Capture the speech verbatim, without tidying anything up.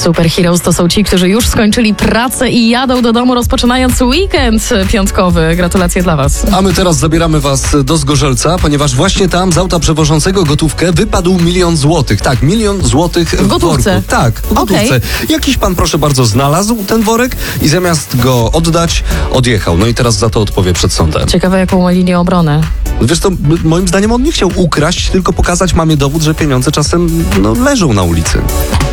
Superheroes to są ci, którzy już skończyli pracę i jadą do domu, rozpoczynając weekend piątkowy. Gratulacje dla was. A my teraz zabieramy was do Zgorzelca, ponieważ właśnie tam z auta przewożącego gotówkę wypadł milion złotych. Tak, milion złotych w, W gotówce? worku. Tak, w gotówce. Okej. Jakiś pan, proszę bardzo, znalazł ten worek i zamiast go oddać, odjechał. No i teraz za to odpowie przed sądem. Ciekawe, jaką ma linię obrony. Wiesz to, moim zdaniem on nie chciał ukraść, tylko pokazać mamie dowód, że pieniądze czasem no, leżą na ulicy.